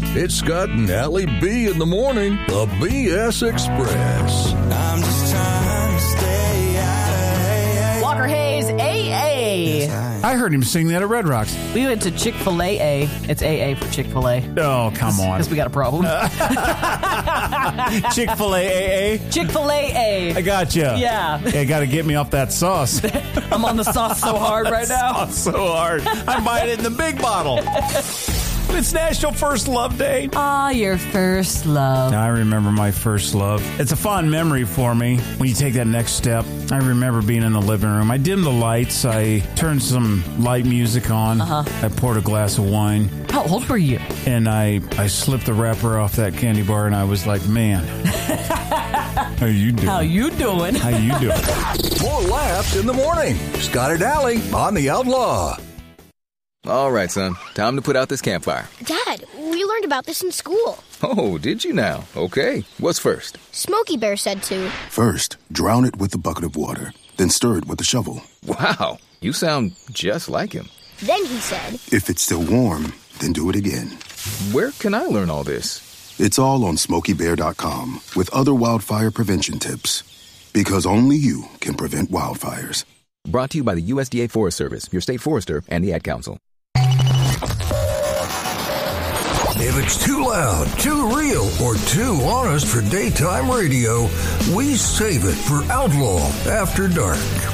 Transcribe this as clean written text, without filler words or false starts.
It's Scott and Allie B in the morning, the BS Express. I'm just trying to stay out of Walker Hayes, AA. I heard him sing that at Red Rocks. We went to Chick-fil-A. It's AA for Chick-fil-A. Oh, come on. Because we got a problem. Chick-fil-A AA? Chick-fil-A. I got you. Yeah. You got to get me off that sauce. I'm on the sauce so hard right now. Sauce so hard. I'm buying it in the big bottle. It's National First Love Day. Ah, your first love. I remember my first love. It's a fond memory for me when you take that next step. I remember being in the living room. I dimmed the lights. I turned some light music on. I poured a glass of wine. How old were you? And I slipped the wrapper off that candy bar, and I was like, man, how you doing? How you doing? How you doing? More laughs in the morning. Scott and Allie on the Outlaw. All right, son. Time to put out this campfire. Dad, we learned about this in school. Oh, did you now? Okay. What's first? Smokey Bear said to. First, drown it with a bucket of water, then stir it with a shovel. Wow. You sound just like him. Then he said, If it's still warm, then do it again. Where can I learn all this? It's all on SmokeyBear.com with other wildfire prevention tips. Because only you can prevent wildfires. Brought to you by the USDA Forest Service, your state forester, and the Ad Council. If it's too loud, too real, or too honest for daytime radio, we save it for Outlaw After Dark.